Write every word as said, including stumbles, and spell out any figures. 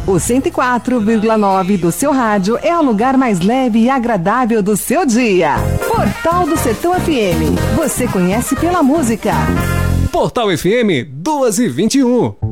O cento e quatro vírgula nove do seu rádio é o lugar mais leve e agradável do seu dia. Portal do Sertão F M. Você conhece pela música. Portal F M duas e vinte e um.